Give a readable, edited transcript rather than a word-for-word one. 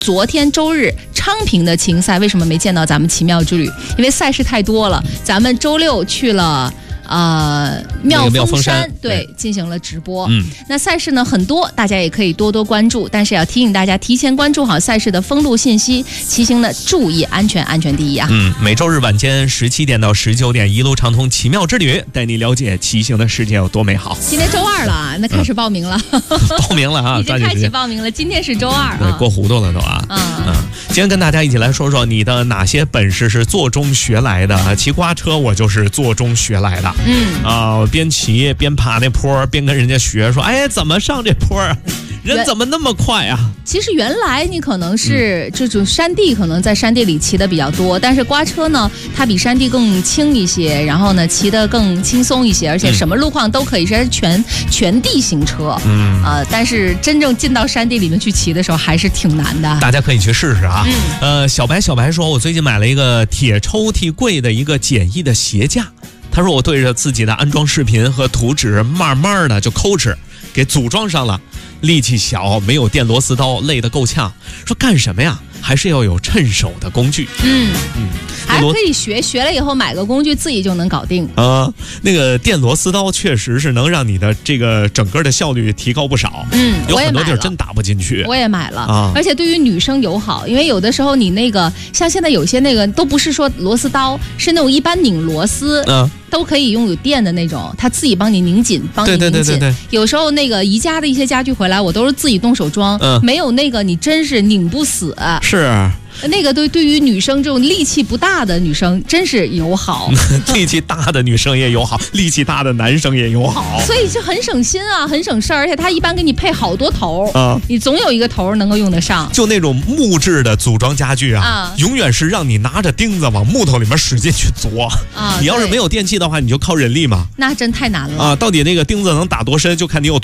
昨天周日昌平的秦赛为什么没见到咱们奇妙之旅？因为赛事太多了，咱们周六去了。妙峰山对进行了直播。那赛事呢很多，大家也可以多多关注，但是要提醒大家提前关注好赛事的封路信息，骑行呢注意安全，安全第一啊。 每周日晚间17点到19点，一路畅通奇妙之旅，带你了解骑行的世界有多美好。 今天周二了啊，那开始报名了， 报名了啊， 已经开始报名了。今天是周二啊，过糊涂了都啊。今天跟大家一起来说说你的哪些本事是做中学来的。骑刮车我就是做中学来的。边骑边爬那坡，边跟人家学说，哎，怎么上这坡啊？人怎么那么快啊？ 其实原来你可能是这种山地，可能在山地里骑的比较多，但是刮车呢，它比山地更轻一些，然后呢骑得更轻松一些，而且什么路况都可以，是全地形车。但是真正进到山地里面去骑的时候，还是挺难的。 大家可以去试试啊。小白说，我最近买了一个铁抽屉柜的一个简易的鞋架。他说我对着自己的安装视频和图纸慢慢的就抠哧给组装上了，力气小，没有电螺丝刀，累得够呛。说干什么呀？还是要有趁手的工具。 还可以学了以后买个工具自己就能搞定。 那个电螺丝刀确实是能让你的这个整个的效率提高不少。有很多地儿真打不进去。我也买了而且对于女生友好，因为有的时候你那个像现在有些那个都不是说螺丝刀，是那种一般拧螺丝。都可以用有电的那种，它自己帮你拧紧，帮你拧紧。对。有时候那个宜家的一些家具回来，我都是自己动手装。没有那个你真是拧不死。 是。 那个对于女生这种力气不大的女生真是友好。 力气大的女生也友好，力气大的男生也友好。 所以就很省心啊，很省事儿，而且它一般给你配好多头。你总有一个头能够用得上。 就那种木质的组装家具永远是让你拿着钉子往木头里面使劲去凿。你要是没有电器的话，你就靠人力嘛。 那真太难了。 到底那个钉子能打多深，就看你有